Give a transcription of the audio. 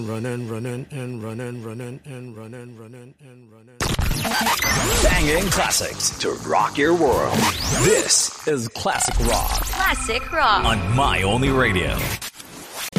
Banging classics to rock your world. This is Classic Rock. Classic Rock. On My Only Radio.